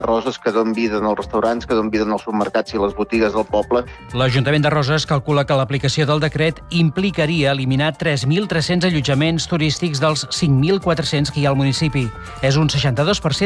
Roses, que donen vida als restaurants, que donen vida als supermercats i les botigues del poble. L'Ajuntament de Roses calcula que l'aplicació del decret implicaria eliminar 3.300 allotjaments turístics dels 5.400 que hi ha al municipi. És un 62%